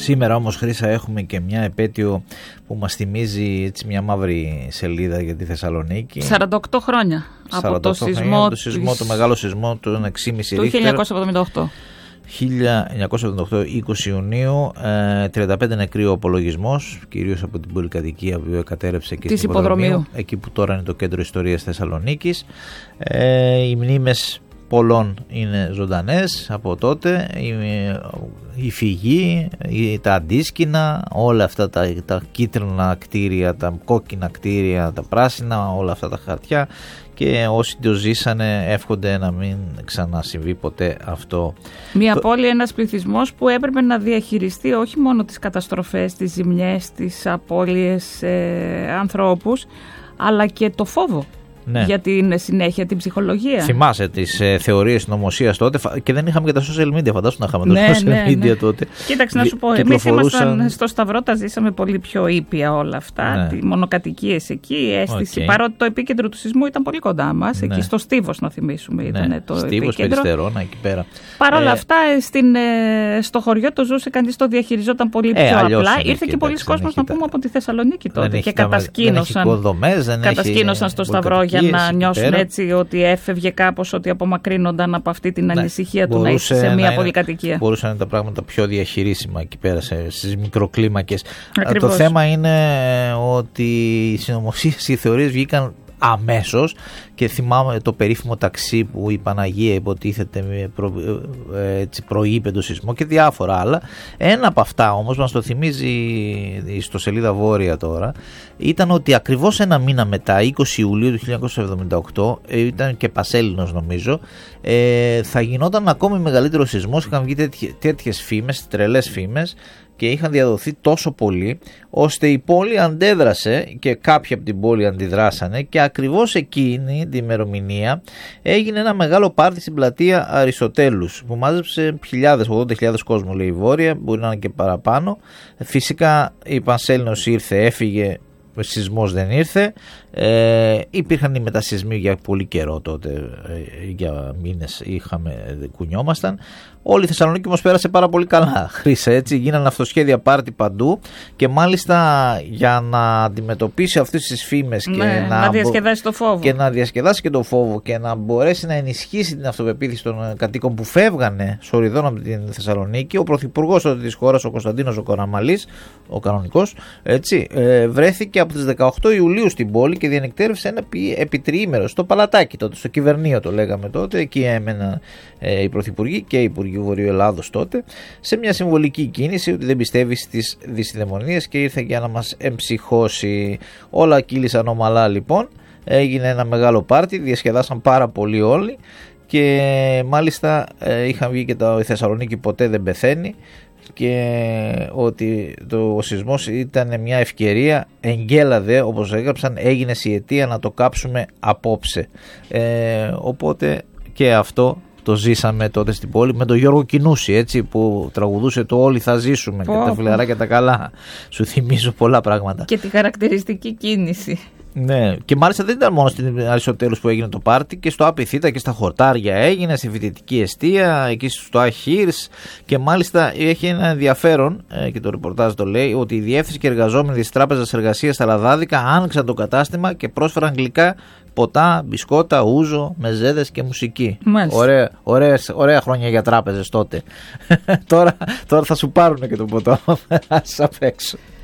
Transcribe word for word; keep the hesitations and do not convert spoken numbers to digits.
Σήμερα όμως, Χρύσα, έχουμε και μια επέτειο που μας θυμίζει έτσι μια μαύρη σελίδα για τη Θεσσαλονίκη. σαράντα οκτώ χρόνια από το σεισμό, το, σεισμό της... το μεγάλο σεισμό του έξι κόμμα πέντε του χίλια εννιακόσια εβδομήντα οκτώ. χίλια εννιακόσια εβδομήντα οκτώ, είκοσι Ιουνίου, ε, τριάντα πέντε νεκροί ο απολογισμός, κυρίως από την πολυκατοικία που κατέρευσε και της στην Υποδρομίου, εκεί που τώρα είναι το κέντρο ιστορίας Θεσσαλονίκης. Ε, οι μνήμες πολλών είναι ζωντανές από τότε, η, η φυγή, η, τα αντίσκηνα, όλα αυτά τα, τα κίτρινα κτίρια, τα κόκκινα κτίρια, τα πράσινα, όλα αυτά τα χαρτιά, και όσοι το ζήσανε εύχονται να μην ξανασυμβεί ποτέ αυτό. Μια το... πόλη, ένας πληθυσμός που έπρεπε να διαχειριστεί όχι μόνο τις καταστροφές, τις ζημιές, τις απώλειες ε, ανθρώπους, αλλά και το φόβο. Ναι. Για την συνέχεια, την ψυχολογία. Θυμάσαι τις ε, θεωρίες συνωμοσίας τότε, και δεν είχαμε και τα social media. Φαντάσου να είχαμε ναι, τα social ναι, media ναι. τότε. Κοίταξε να σου πω, εμείς ήμασταν στο Σταυρό, τα ζήσαμε πολύ πιο ήπια όλα αυτά. Ναι. Τι μονοκατοικίες εκεί, η αίσθηση. Okay. Παρότι το επίκεντρο του σεισμού ήταν πολύ κοντά μας, ναι. εκεί στο Στίβος, να θυμίσουμε, ναι. ήταν το Στίβος, επίκεντρο. Περιστερώνα, εκεί πέρα. Παρ' όλα ε, αυτά, στην, ε, στο χωριό το ζούσε κανείς, το διαχειριζόταν πολύ ε, πιο απλά. Είναι, Ήρθε και πολλοί κόσμος, να πούμε, από τη Θεσσαλονίκη τότε και κατασκήνωσαν στο Σταυρό για να νιώσουν έτσι ότι έφευγε κάπως, ότι απομακρύνονταν από αυτή την ναι, ανησυχία του να είσαι σε μια πολυκατοικία. Μπορούσαν να είναι τα πράγματα πιο διαχειρίσιμα εκεί πέρα στις μικροκλίμακες. Το θέμα είναι ότι οι συνωμοσίες, οι θεωρίες βγήκαν αμέσως, και θυμάμαι το περίφημο ταξί που η Παναγία υποτίθεται προ, έτσι, προείπε το σεισμό και διάφορα άλλα. Ένα από αυτά όμως μας το θυμίζει στο σελίδα Βόρεια τώρα, ήταν ότι ακριβώς ένα μήνα μετά, είκοσι Ιουλίου του χίλια εννιακόσια εβδομήντα οκτώ, ήταν και Πασέλινος νομίζω, ε, θα γινόταν ακόμη μεγαλύτερο σεισμός. Είχαν βγει τέτοιες, τέτοιες φήμες, τρελές φήμες, και είχαν διαδοθεί τόσο πολύ, ώστε η πόλη αντέδρασε και κάποιοι από την πόλη αντιδράσανε, και ακριβώς εκείνη την ημερομηνία έγινε ένα μεγάλο πάρτι στην πλατεία Αριστοτέλους που μάζεψε χιλιάδες, ογδόντα χιλιάδες κόσμο, λέει η Βόρεια, μπορεί να είναι και παραπάνω. Φυσικά η Πανσέλινος ήρθε, έφυγε, ο σεισμός δεν ήρθε. Ε, υπήρχαν οι μετασεισμοί για πολύ καιρό τότε, ε, για μήνες είχαμε, κουνιόμασταν. Όλη η Θεσσαλονίκη όμως πέρασε πάρα πολύ καλά, Χρύσα, έτσι, γίνανε αυτοσχέδια πάρτι παντού, και μάλιστα για να αντιμετωπίσει αυτές τις φήμες και ναι, να, να διασκεδάσει το φόβο και να διασκεδάσει και το φόβο και να μπορέσει να ενισχύσει την αυτοπεποίθηση των κατοίκων που φεύγανε σοριδών από την Θεσσαλονίκη, ο πρωθυπουργός της χώρας, ο Κωνσταντίνος ο Κοραμαλής, ο κανονικός, έτσι, ε, βρέθηκε από τις δεκαοκτώ Ιουλίου στην πόλη και διανυκτέρευσε ένα επιτριήμερο στο Παλατάκι τότε, στο Κυβερνείο το λέγαμε τότε, εκεί έμεναν ε, οι πρωθυπουργοί και οι υπουργοί Βορείου Ελλάδος τότε, σε μια συμβολική κίνηση ότι δεν πιστεύει στις δυσιδαιμονίες και ήρθε για να μας εμψυχώσει. Όλα κύλησαν ομαλά λοιπόν, έγινε ένα μεγάλο πάρτι, διασκεδάσαν πάρα πολύ όλοι, και μάλιστα ε, είχαν βγει και τα, η Θεσσαλονίκη ποτέ δεν πεθαίνει, και ότι το, ο σεισμός ήταν μια ευκαιρία, εγγέλαδε όπως έγραψαν, έγινε η αιτία να το κάψουμε απόψε. Ε, οπότε και αυτό το ζήσαμε τότε στην πόλη με τον Γιώργο Κινούση, έτσι, που τραγουδούσε το «Όλοι θα ζήσουμε» πω, και τα φιλαράκια τα καλά. Σου θυμίζω πολλά πράγματα. Και τη χαρακτηριστική κίνηση. Ναι, και μάλιστα δεν ήταν μόνο στην Αριστοτέλους που έγινε το πάρτι, και στο Απιθύτα και στα Χορτάρια έγινε, στη φοιτητική εστία, εκεί στο Αχύρς, και μάλιστα έχει ένα ενδιαφέρον, ε, και το ρεπορτάζ το λέει, ότι η διεύθυνση και εργαζόμενοι της Τράπεζας Εργασίας στα Λαδάδικα άνοιξαν το κατάστημα και πρόσφεραν γλυκά, ποτά, μπισκότα, ούζο, μεζέδες και μουσική. Ωραία, ωραία, ωραία χρόνια για τράπεζες τότε. τώρα, τώρα θα σου πάρουν και το ποτό απ' έξω.